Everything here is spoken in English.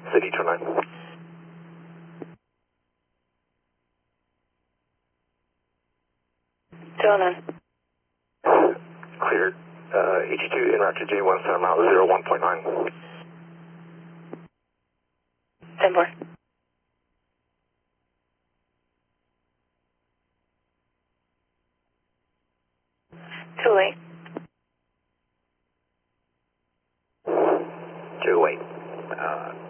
City 29. Cleared. HG2 en route to J1 center mile 01.9. 10-4.